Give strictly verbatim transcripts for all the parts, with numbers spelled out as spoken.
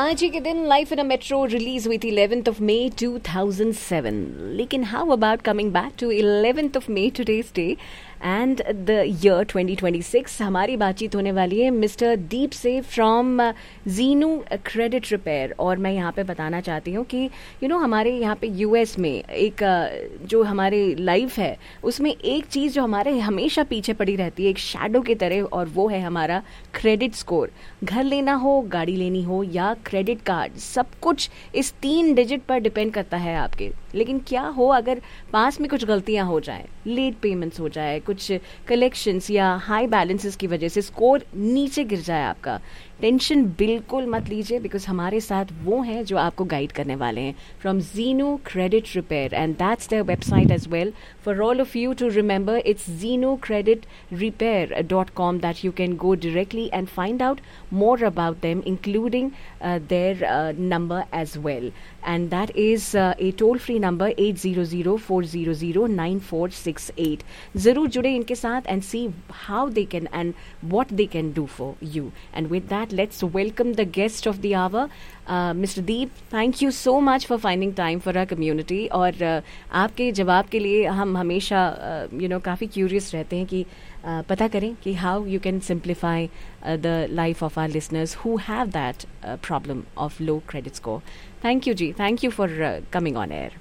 आज ही के दिन life in a metro release हुई थी eleventh of May two thousand seven. लेकिन how about coming back to eleventh of May today's day and the year twenty twenty six. हमारी बातचीत होने वाली है मिस्टर दीप से फ्रॉम जीनू क्रेडिट रिपेयर. और मैं यहाँ पे बताना चाहती हूँ कि यू नो हमारे यहाँ पे यूएस में एक uh, जो हमारी लाइफ है उसमें एक चीज़ जो हमारे हमेशा पीछे पड़ी रहती है एक शैडो की तरह, और वो है हमारा क्रेडिट स्कोर. घर लेना हो, गाड़ी लेनी हो या क्रेडिट कार्ड, सब कुछ इस तीन डिजिट पर डिपेंड करता है आपके. लेकिन क्या हो अगर पास में कुछ गलतियाँ हो जाएं, लेट पेमेंट्स हो जाए, कुछ कलेक्शंस या हाई बैलेंसेस की वजह से स्कोर नीचे गिर जाए आपका. टेंशन बिल्कुल मत लीजिए, बिकॉज हमारे साथ वो हैं जो आपको गाइड करने वाले हैं from Gino credit repair, and that's their website as well for all of you to remember. It's Gino credit repair dot com that you can go directly and find out more about them, including uh, their uh, number as well, and that is uh, a toll free number eight hundred, four hundred, nine four six eight. जरूर जुड़े इनके साथ and see how they can and what they can do for you. And with that, let's welcome the guest of the hour, uh, Mister Deep. Thank you so much for finding time for our community. और uh, आपके जवाब के लिए हम हमेशा you know काफ़ी curious रहते हैं कि uh, पता करें कि how you can simplify uh, the life of our listeners who have that uh, problem of low credit score. Thank you, Ji. Thank you for uh, coming on air.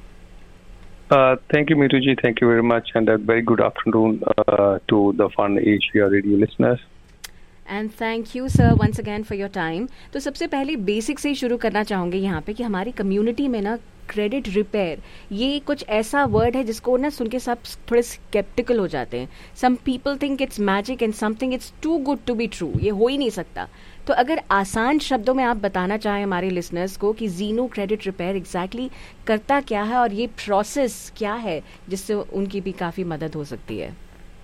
Uh, thank you, Meetu ji. Thank you very much, and a very good afternoon uh, to the Fun Asia radio listeners. And thank you sir once again for your time. तो सबसे पहले basic से ही शुरू करना चाहूँगी यहाँ पे कि हमारी कम्युनिटी में ना क्रेडिट रिपेयर ये कुछ ऐसा वर्ड है जिसको ना सुन के सब थोड़े स्केप्टिकल हो जाते हैं. Some people think it's magic and something it's to good to be true. ये हो ही नहीं सकता. तो अगर आसान शब्दों में आप बताना चाहें हमारे लिसनर्स को कि जीनो क्रेडिट रिपेयर एग्जैक्टली करता क्या है और ये प्रोसेस क्या है जिससे उनकी भी काफ़ी मदद हो सकती है.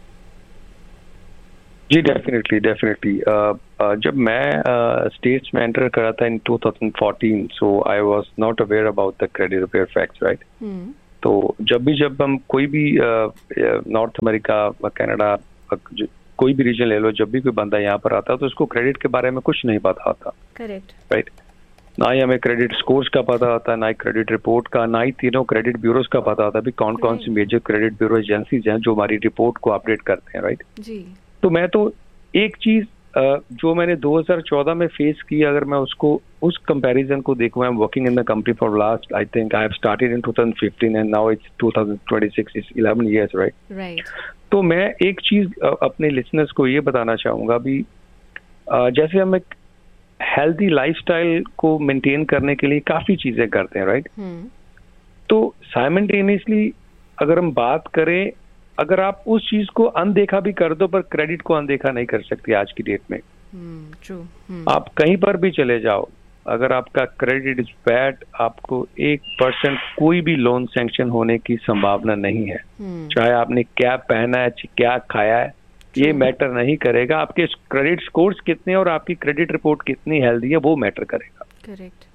जी डेफिनेटली डेफिनेटली जब मैं स्टेट्स uh, में एंटर करा था इन two thousand fourteen, so I was not aware about the credit repair facts, right. तो जब भी जब हम कोई भी नॉर्थ अमेरिका, कनाडा, कोई भी रीजन ले लो, जब भी कोई बंदा यहाँ पर आता तो उसको क्रेडिट के बारे में कुछ नहीं पता होता. Correct, right. ना ही हमें क्रेडिट स्कोर्स का पता होता, ना ही क्रेडिट रिपोर्ट का, ना ही तीनों क्रेडिट ब्यूरोज का पता होता भी कौन कौन सी मेजर क्रेडिट ब्यूरो एजेंसीज हैं जो हमारी रिपोर्ट को अपडेट करते हैं, राइट. जी. तो मैं तो एक चीज जो मैंने दो हज़ार चौदह में फेस की, अगर मैं उसको उस कंपैरिजन को देखूं, I am working in the company for last, I think I have started in two thousand fifteen and now it's two thousand twenty six, it's eleven years, right. Right. तो मैं एक चीज अपने लिसनर्स को ये बताना चाहूंगा भी, जैसे हम एक हेल्दी लाइफस्टाइल को मेंटेन करने के लिए काफी चीजें करते हैं, राइट. तो साइमल्टेनियसली अगर हम बात करें, अगर आप उस चीज को अनदेखा भी कर दो पर क्रेडिट को अनदेखा नहीं कर सकती आज की डेट में. ट्रू. hmm, hmm. आप कहीं पर भी चले जाओ, अगर आपका क्रेडिट इज बैड, आपको एक परसेंट कोई भी लोन सैंक्शन होने की संभावना नहीं है. hmm. चाहे आपने क्या पहना है, क्या खाया है, True. ये मैटर नहीं करेगा. आपके क्रेडिट स्कोर्स कितने और आपकी क्रेडिट रिपोर्ट कितनी हेल्दी है वो मैटर करेगा. करेक्ट.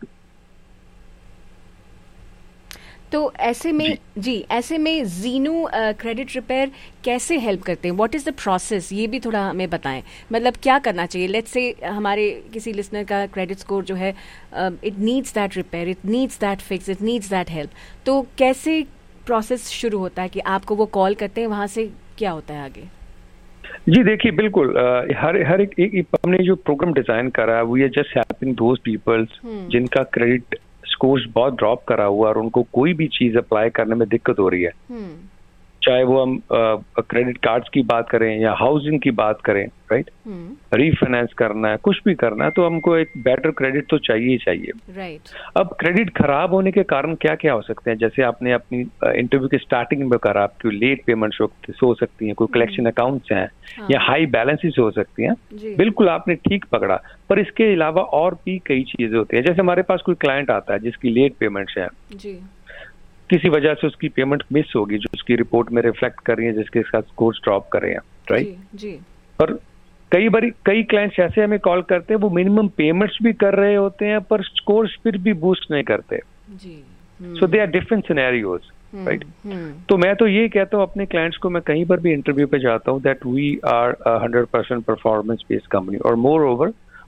तो ऐसे में जी, जी ऐसे में जीनो क्रेडिट रिपेयर कैसे हेल्प करते हैं? व्हाट इज द प्रोसेस, ये भी थोड़ा हमें बताएं. मतलब क्या करना चाहिए? लेट्स से हमारे किसी लिसनर का क्रेडिट स्कोर जो है it needs that repair, it needs that fix, it needs that help. तो कैसे प्रोसेस शुरू होता है कि आपको वो कॉल करते हैं, वहां से क्या होता है आगे? जी देखिए, बिल्कुल हर हर एक, एक, एक हमने जो प्रोग्राम डिजाइन करा है we are just helping those peoples जिनका क्रेडिट स्कोर्स बहुत ड्रॉप करा हुआ और उनको कोई भी चीज अप्लाई करने में दिक्कत हो रही है. hmm. चाहे वो हम क्रेडिट कार्ड्स की बात करें या हाउसिंग की बात करें, राइट. hmm. रीफाइनेंस करना है, कुछ भी करना है, तो हमको एक बेटर क्रेडिट तो चाहिए ही चाहिए. right. अब क्रेडिट खराब होने के कारण क्या क्या हो सकते हैं, जैसे आपने अपनी इंटरव्यू के स्टार्टिंग में करा, आपकी लेट पेमेंट्स हो सकती हैं, कोई कलेक्शन hmm. अकाउंट्स हैं, हाँ. या हाई बैलेंसेस हो सकती हैं. बिल्कुल आपने ठीक पकड़ा. पर इसके अलावा और भी कई चीजें होती हैं. जैसे हमारे पास कोई क्लाइंट आता है जिसकी लेट पेमेंट्स है, किसी वजह से उसकी पेमेंट मिस होगी जो उसकी रिपोर्ट में रिफ्लेक्ट कर रही है, जिसके साथ स्कोर्स ड्रॉप कर रहे हैं, राइट. जी, जी. पर कई बार कई क्लाइंट्स ऐसे हमें कॉल करते हैं, वो मिनिमम पेमेंट्स भी कर रहे होते हैं पर स्कोर्स फिर भी बूस्ट नहीं करते. सो they are different scenarios, right. तो मैं तो ये कहता हूँ अपने क्लाइंट्स को, मैं कहीं पर भी इंटरव्यू पे जाता हूँ, that we are hundred percent performance based company, और मोर ओवर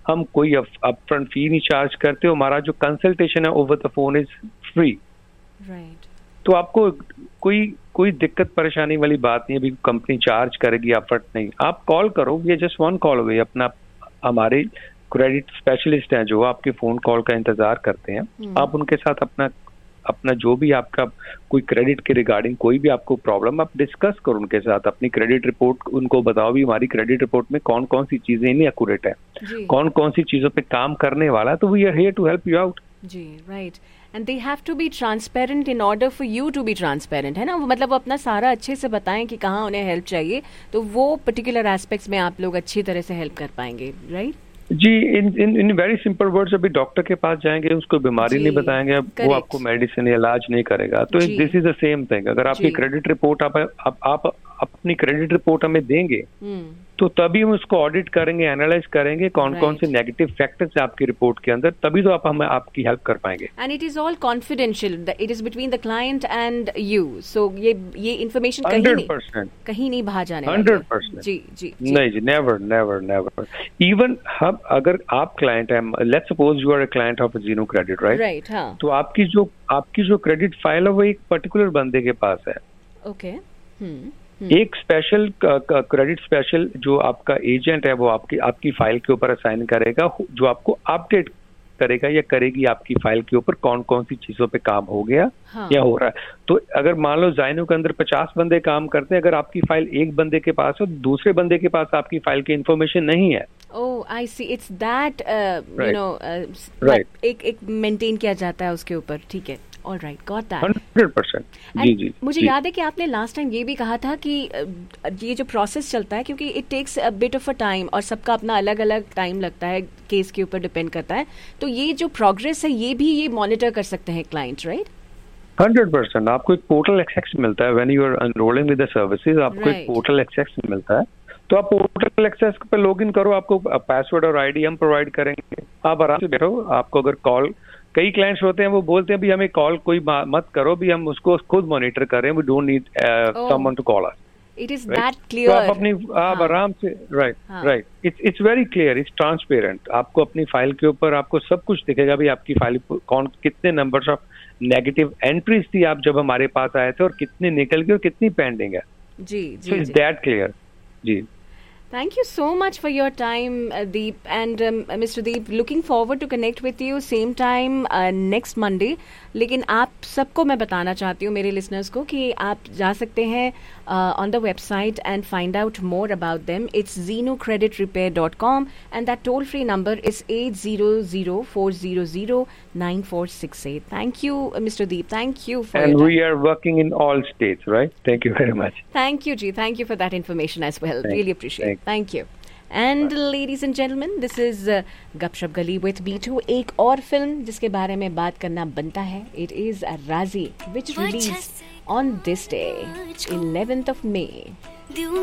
हम कोई अपफ्रंट फी नहीं चार्ज करते, हमारा जो कंसल्टेशन है over the phone is free. Right. तो आपको कोई कोई दिक्कत परेशानी वाली बात नहीं है, अभी कंपनी चार्ज करेगी अपफ्रंट नहीं, आप कॉल करो, ये जस्ट वन कॉल अवे। अपना हमारे क्रेडिट स्पेशलिस्ट हैं जो आपके फोन कॉल का इंतजार करते हैं, आप उनके साथ अपना अपना जो भी आपका कोई क्रेडिट के रिगार्डिंग कोई भी आपको प्रॉब्लम, आप डिस्कस करो उनके साथ, अपनी क्रेडिट रिपोर्ट उनको बताओ भी हमारी क्रेडिट रिपोर्ट में कौन कौन सी चीजें नहीं एक्यूरेट है, कौन कौन सी चीजों पे काम करने वाला है, तो we are here to help you out. Ji, right. And they have to be transparent in order for you to be transparent, है ना? मतलब वो अपना सारा अच्छे से बताएं कि कहाँ उन्हें हेल्प चाहिए, तो वो पर्टिकुलर एस्पेक्ट्स में आप लोग अच्छी तरह से हेल्प कर पाएंगे, right? Ji, in in in very simple words, अभी डॉक्टर के पास जाएंगे उसको बीमारी नहीं बताएंगे, वो आपको मेडिसिन या इलाज नहीं करेगा। तो this is the same thing, अगर आपकी क्रेडिट रिपोर्ट आप, आप आप अपनी क्रेडिट रिपोर्ट हमें देंगे तो तभी हम उसको ऑडिट करेंगे, एनालाइज करेंगे कौन कौन से नेगेटिव फैक्टर्स है आपकी रिपोर्ट के अंदर, तभी तो आप हमें आपकी हेल्प कर पाएंगे। And it is all confidential, it is between the client and you, सो ये ये इन्फॉर्मेशन कहीं नहीं कहीं नहीं बाहर जाने वाली। हंड्रेड परसेंट जी जी नहीं जी, नेवर नेवर नेवर। इवन हम अगर आप क्लाइंट हैं, let's suppose you are a client of ज़ीनो credit, right right, हाँ, तो आपकी जो आपकी जो क्रेडिट फाइल है वो एक पर्टिकुलर बंदे के पास है। ओके। हम्म एक स्पेशल क्रेडिट स्पेशल जो आपका एजेंट है वो आपकी आपकी फाइल के ऊपर असाइन करेगा, जो आपको अपडेट करेगा या करेगी आपकी फाइल के ऊपर कौन कौन सी चीजों पे काम हो गया, हाँ, या हो रहा है। तो अगर मान लो ज़ाइनो के अंदर पचास बंदे काम करते हैं, अगर आपकी फाइल एक बंदे के पास है, दूसरे बंदे के पास आपकी फाइल की इंफॉर्मेशन नहीं है। ओह, आई सी, it's that you know, right, एक एक मेंटेन किया जाता है उसके ऊपर, ठीक है। All right, got that. Hundred percent. जी जी। मुझे जी. याद है कि आपने लास्ट टाइम ये भी कहा था कि ये जो प्रोसेस चलता है, क्योंकि it takes a bit of a time और सबका अपना अलग अलग टाइम लगता है, केस के ऊपर डिपेंड करता है, तो ये जो प्रोग्रेस है ये भी ये मॉनिटर कर सकते हैं क्लाइंट, राइट? Hundred percent. आपको एक पोर्टल एक्सेस मिलता है when you are enrolling with the services, आपको एक पोर्टल एक्सेस मिलता है, तो आप पोर्टल एक्सेस पे लॉग इन करो, आपको पासवर्ड और आईडी हम प्रोवाइड करेंगे, आप आराम से बैठो। आपको अगर कॉल, कई क्लाइंट्स होते हैं वो बोलते हैं भी हमें कॉल कोई मत करो, भी हम उसको खुद मॉनिटर करें, we don't need someone to call us. It is that clear. तो आप अपनी आप आराम से, right right, it's it's very clear, it's transparent. आपको अपनी फाइल के ऊपर आपको सब कुछ दिखेगा भी आपकी फाइल कौन कितने नंबर्स ऑफ नेगेटिव एंट्रीज थी आप जब हमारे पास आए थे, और कितनी निकल गई और कितनी पेंडिंग है। जी जी, it's that clear. Ji, thank you so much for your time, uh, Deep, and um, uh, Mister Deep, looking forward to connect with you same time uh, next Monday. लेकिन आप सबको मैं बताना चाहती हूँ, मेरे लिसनर्स को, कि आप जा सकते हैं on the website and find out more about them. It's ज़ीनो credit repair dot com and that toll free number is eight zero zero four zero zero nine four six eight. Thank you, uh, Mister Deep. Thank you for and your time. we are working in all states, right? Thank you very much. Thank you, Ji. Thank you for that information as well. Thank, really appreciate it. Thank you. And ladies and gentlemen, this is uh, Gupshup Gali with B two. एक और film जिसके बारे में बात करना बनता है, it is Razi, which released on this day, eleventh of May.